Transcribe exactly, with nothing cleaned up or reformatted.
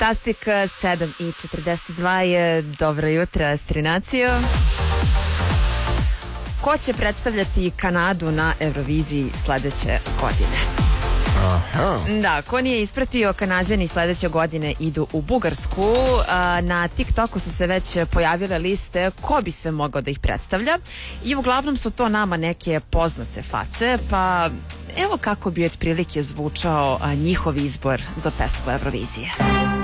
Fantastik, sedam i četrdeset dva je. Dobro jutro, Strinacijo. Ko će predstavljati Kanadu na Euroviziji sledeće godine? Aha. Da, ko nije ispratio, Kanađani sledeće godine idu u Bugarsku. Na TikToku su se već pojavile liste ko bi sve mogao da ih predstavlja i uglavnom su to nama neke poznate face, pa evo kako bi otprilike zvučao njihov izbor za pesmu Eurovizije.